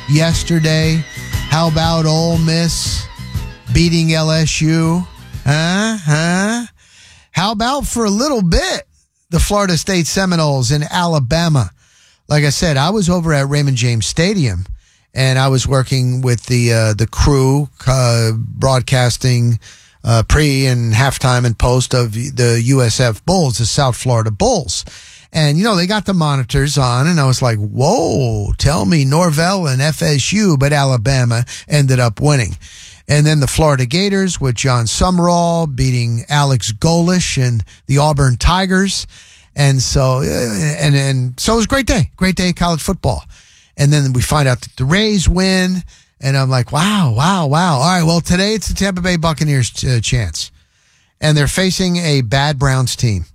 yesterday? How about Ole Miss beating LSU? Huh? How about for a little bit, the Florida State Seminoles in Alabama? Like I said, I was over at Raymond James Stadium, and I was working with the crew broadcasting pre and halftime and post of the USF Bulls, the South Florida Bulls. And, they got the monitors on, and I was like, whoa, tell me Norvell and FSU, but Alabama ended up winning. And then the Florida Gators with John Summerall beating Alex Golish and the Auburn Tigers. And so, so it was a great day of college football. And then we find out that the Rays win, and I'm like, wow. All right, well, today it's the Tampa Bay Buccaneers chance. And they're facing a bad Browns team.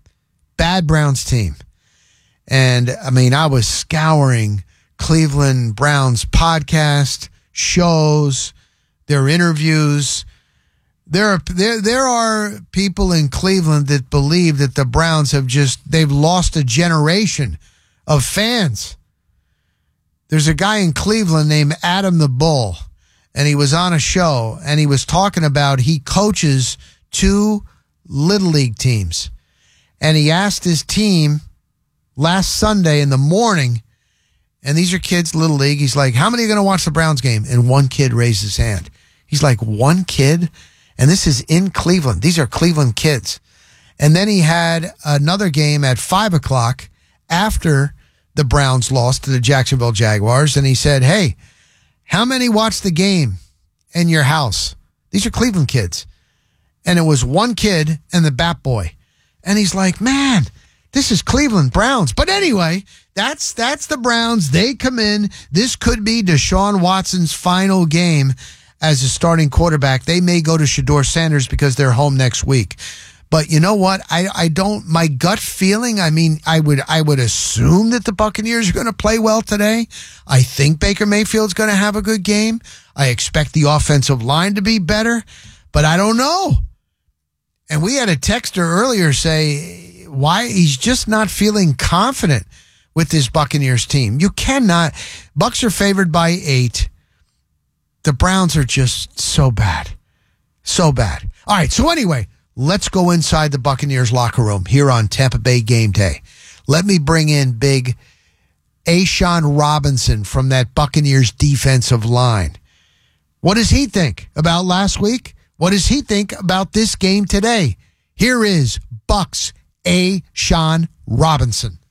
And, I was scouring Cleveland Browns podcast, shows, their interviews. There are people in Cleveland that believe that the Browns they've lost a generation of fans. There's a guy in Cleveland named Adam the Bull, and he was on a show, and he was talking about he coaches 2 Little League teams. And he asked his team last Sunday in the morning, and these are kids, Little League. He's like, how many are going to watch the Browns game? And one kid raised his hand. He's like, one kid? And this is in Cleveland. These are Cleveland kids. And then he had another game at 5 o'clock after the Browns lost to the Jacksonville Jaguars. And he said, hey, how many watched the game in your house? These are Cleveland kids. And it was one kid and the Bat Boy. And he's like, man, this is Cleveland Browns. But anyway, that's the Browns. They come in. This could be Deshaun Watson's final game as a starting quarterback. They may go to Shedeur Sanders because they're home next week. But you know what? My gut feeling, I would assume that the Buccaneers are going to play well today. I think Baker Mayfield's going to have a good game. I expect the offensive line to be better, but I don't know. And we had a texter earlier say why he's just not feeling confident with this Buccaneers team. You cannot. Bucs are favored by 8. The Browns are just so bad. So bad. All right, so anyway, let's go inside the Buccaneers locker room here on Tampa Bay Game Day. Let me bring in big A'Shawn Robinson from that Buccaneers defensive line. What does he think about last week? What does he think about this game today? Here is Bucs A'Shawn Robinson.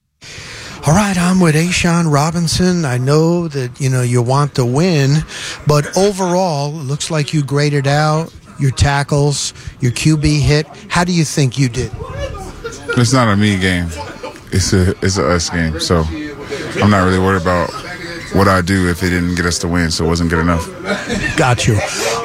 All right, I'm with A'Shawn Robinson. I know that, you want to win, but overall, it looks like you graded out your tackles, your QB hit. How do you think you did? It's not a me game. It's a us game. So I'm not really worried about what I do if it didn't get us to win, so it wasn't good enough. Got you.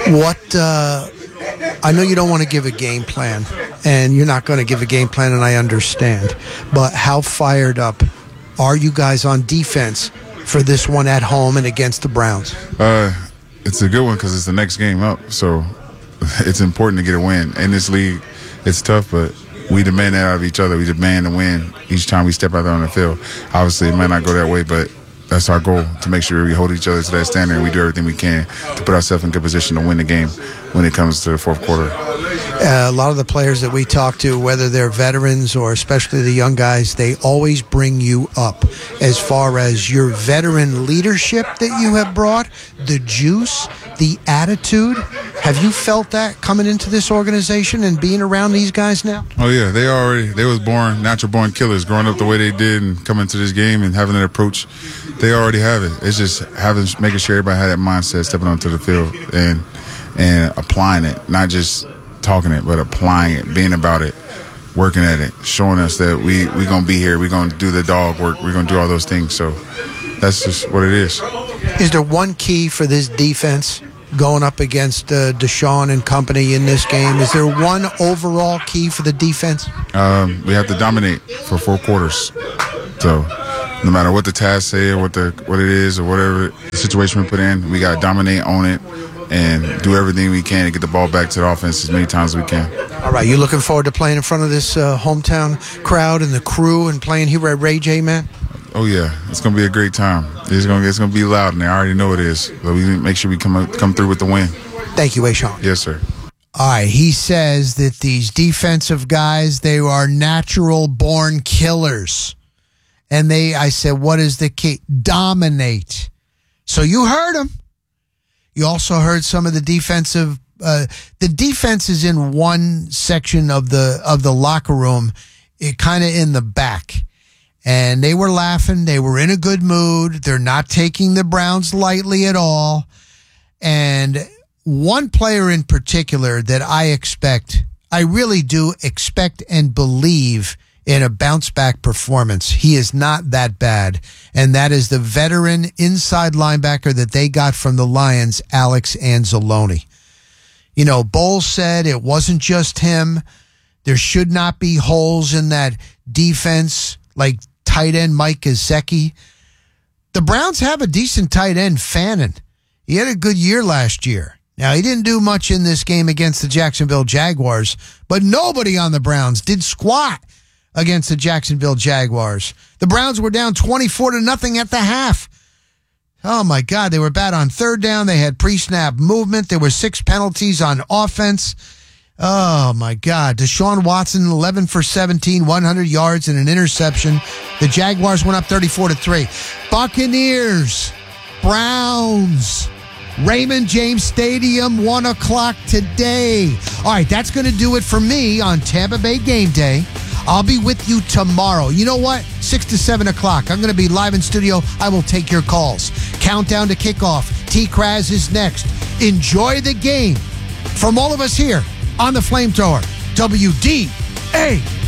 I know you don't want to give a game plan, and you're not going to give a game plan, and I understand. But how fired up are you guys on defense for this one at home and against the Browns? It's a good one because it's the next game up, so it's important to get a win. In this league, it's tough, but we demand that out of each other. We demand to win each time we step out there on the field. Obviously, it might not go that way, but that's our goal, to make sure we hold each other to that standard and we do everything we can to put ourselves in good position to win the game when it comes to the fourth quarter. A lot of the players that we talk to, whether they're veterans or especially the young guys, they always bring you up as far as your veteran leadership that you have brought, the juice, the attitude. Have you felt that coming into this organization and being around these guys now? Oh, yeah. They was natural born killers, growing up the way they did and coming to this game and having that approach. They already have it. It's just making sure everybody had that mindset stepping onto the field and applying it, not just talking it, but applying it, being about it, working at it, showing us that we going to be here, we're going to do the dog work, we're going to do all those things. So that's just what it is. Is there one key for this defense going up against Deshaun and company in this game? Is there one overall key for the defense? We have to dominate for 4 quarters. So no matter what the tasks say or what it is or whatever the situation we put in, we got to dominate, own it, and do everything we can to get the ball back to the offense as many times as we can. All right, you looking forward to playing in front of this hometown crowd and the crew and playing here at Ray J, man? Oh yeah, it's gonna be a great time. It's gonna be loud in there. I already know it is. But we need to make sure we come through with the win. Thank you, Ashawn. Yes, sir. All right, he says that these defensive guys, they are natural-born killers. And I said, what is the key? Dominate. So you heard him. You also heard some of the defensive. The defense is in one section of the locker room, kind of in the back. And they were laughing. They were in a good mood. They're not taking the Browns lightly at all. And one player in particular that I really do expect and believe in a bounce-back performance. He is not that bad, and that is the veteran inside linebacker that they got from the Lions, Alex Anzalone. You know, Bowles said it wasn't just him. There should not be holes in that defense like tight end Mike Gesicki. The Browns have a decent tight end, Fannin. He had a good year last year. Now, he didn't do much in this game against the Jacksonville Jaguars, but nobody on the Browns did squat against the Jacksonville Jaguars. The Browns were down 24-0 at the half. Oh, my God. They were bad on third down. They had pre-snap movement. There were 6 penalties on offense. Oh, my God. Deshaun Watson, 11 for 17, 100 yards and an interception. The Jaguars went up 34-3. Buccaneers, Browns, Raymond James Stadium, 1 o'clock today. All right, that's going to do it for me on Tampa Bay Game Day. I'll be with you tomorrow. You know what? 6 to 7 o'clock. I'm going to be live in studio. I will take your calls. Countdown to kickoff. T-Kraz is next. Enjoy the game. From all of us here on the Flamethrower, WDA.